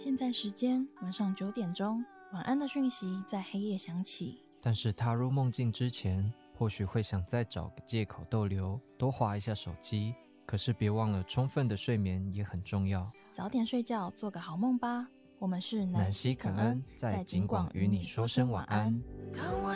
现在时间晚上9点钟，晚安的讯息在黑夜响起。 但是踏入梦境之前，或许会想再找个借口逗留，多滑一下手机。可是别忘了，充分的睡眠也很重要。 早点睡觉，做个好梦吧。我们是南希肯恩，在景广与你说声晚安。